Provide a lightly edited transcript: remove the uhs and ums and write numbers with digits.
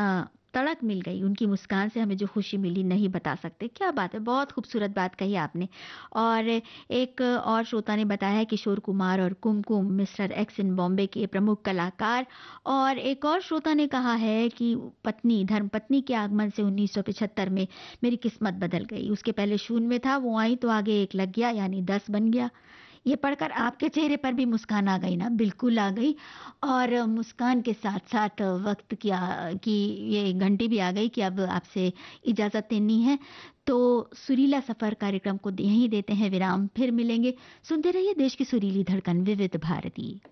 तड़क मिल गई, उनकी मुस्कान से हमें जो खुशी मिली नहीं बता सकते। क्या बात है! बहुत खूबसूरत बात कही आपने। और एक और श्रोता ने बताया है किशोर कुमार और कुमकुम मिस्टर एक्स इन बॉम्बे के प्रमुख कलाकार। और एक और श्रोता ने कहा है कि धर्मपत्नी के आगमन से 1975 में मेरी किस्मत बदल गई। उसके पहले शून्य में था, वो आई तो आगे 1 लग गया यानी 10 बन गया। ये पढ़कर आपके चेहरे पर भी मुस्कान आ गई ना? बिल्कुल आ गई। और मुस्कान के साथ-साथ वक़्त की ये घंटी भी आ गई कि अब आपसे इजाज़त लेनी है। तो सुरीला सफ़र कार्यक्रम को यहीं देते हैं विराम, फिर मिलेंगे। सुनते रहिए देश की सुरीली धड़कन विविध भारती।